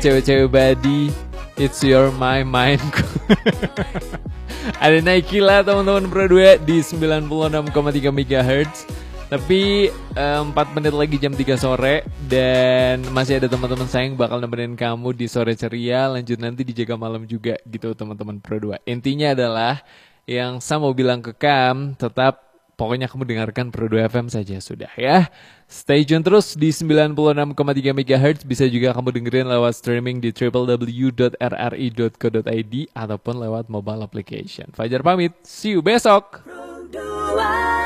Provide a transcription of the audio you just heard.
Cewek-cewek body, it's your my mind. Ada Nike lah teman-teman Pro 2 di 96,3 MHz. Tapi 4 menit lagi jam 3 sore. Dan masih ada teman-teman saya yang bakal nemenin kamu di sore ceria. Lanjut nanti dijaga malam juga gitu teman-teman Pro 2. Intinya adalah yang saya mau bilang ke Kam, tetap pokoknya kamu dengarkan Pro 2 FM saja sudah ya. Stay tune terus di 96,3 MHz. Bisa juga kamu dengerin lewat streaming di www.rri.co.id ataupun lewat mobile application. Fajar pamit, see you besok.